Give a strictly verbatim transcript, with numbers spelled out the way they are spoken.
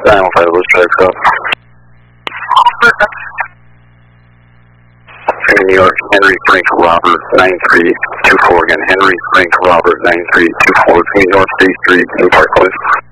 nine one five, let's try to go. New York, Henry Frank Robert nine three two four again. Henry Frank Robert nine three two four. New York State Street, New Park Place.